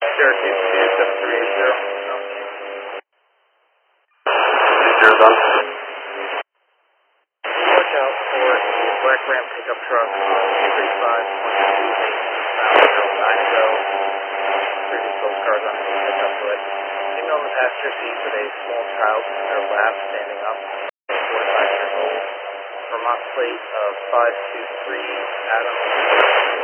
Syracuse 27380. Zero's on. Watch out for a black Ram pickup truck on 235.28 ago. Previous Coast Guard on the pickup foot. Female in the passenger seat with a small child in their lap standing up, 4 to 5 years old. Vermont plate of 523 Adams.